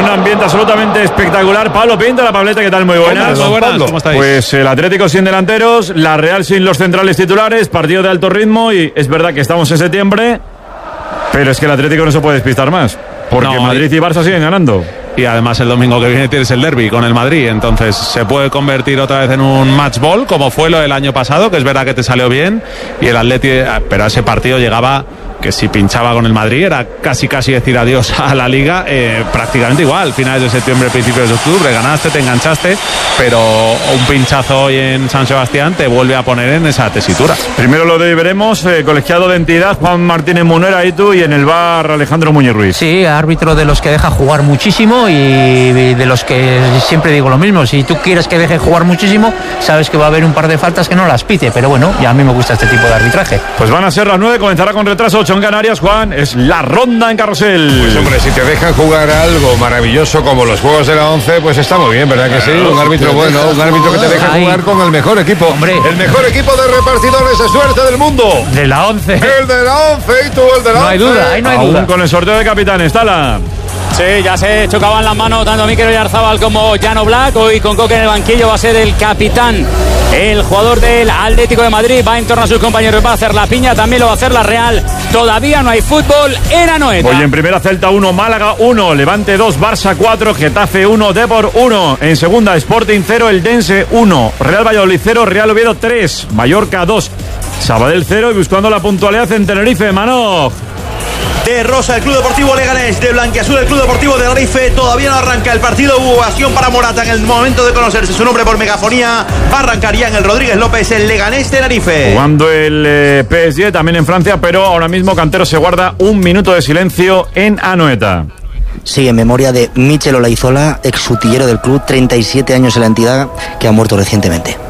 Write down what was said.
un ambiente absolutamente espectacular. Pablo Pinto, la Pableta, ¿qué tal? Muy buenas. Muy buenas, ¿cómo estáis? Pues el Atlético sin delanteros, la Real sin los centrales titulares, partido de alto ritmo y es verdad que estamos en septiembre, pero es que el Atlético no se puede despistar más, porque no, Madrid y Barça siguen ganando. Y además el domingo que viene tienes el derbi con el Madrid, entonces se puede convertir otra vez en un match ball, como fue lo del año pasado, que es verdad que te salió bien, y el Atleti, pero ese partido llegaba que si pinchaba con el Madrid era casi decir adiós a la Liga, prácticamente igual, finales de septiembre, principios de octubre, ganaste, te enganchaste, pero un pinchazo hoy en San Sebastián te vuelve a poner en esa tesitura. Primero lo de veremos, colegiado de entidad Juan Martínez Munera y tú, y en el VAR Alejandro Muñiz Ruiz. Sí, árbitro de los que deja jugar muchísimo y de los que siempre digo lo mismo, si tú quieres que deje jugar muchísimo, sabes que va a haber un par de faltas que no las pite, pero bueno, ya a mí me gusta este tipo de arbitraje. Pues van a ser las 9, comenzará con retraso, 8 en Canarias, Juan, es la ronda en Carrusel. Pues hombre, si te dejan jugar algo maravilloso como los juegos de la 11, pues está muy bien, ¿verdad que sí? Un árbitro bueno, un árbitro que te deja jugar con el mejor equipo. Hombre. El mejor equipo de repartidores de suerte del mundo. De la 11. El de la 11 y tú el de la 11. No hay duda, ahí no hay duda. Aún con el sorteo de capitanes, Tala. Sí, ya se chocaban las manos tanto Mikel Oyarzabal como Jan Oblak. Hoy con Coque en el banquillo va a ser el capitán. El jugador del Atlético de Madrid va en torno a sus compañeros, va a hacer la piña, también lo va a hacer la Real. Todavía no hay fútbol en Anoeta. Hoy en primera, Celta 1, Málaga 1, Levante 2, Barça 4, Getafe 1, Depor 1. En segunda, Sporting 0, Eldense 1, Real Valladolid 0, Real Oviedo 3, Mallorca 2, Sabadell 0 y buscando la puntualidad en Tenerife, Manoj. De rosa el Club Deportivo Leganés, de blanquiazul el Club Deportivo de Tenerife. Todavía no arranca el partido, hubo ovación para Morata en el momento de conocerse su nombre por megafonía. Va a arrancar ya en el Rodríguez López el Leganés Tenerife. Jugando el PSG también en Francia, pero ahora mismo Cantero se guarda un minuto de silencio en Anoeta. Sí, en memoria de Michel Olaizola, ex utillero del club, 37 años en la entidad, que ha muerto recientemente.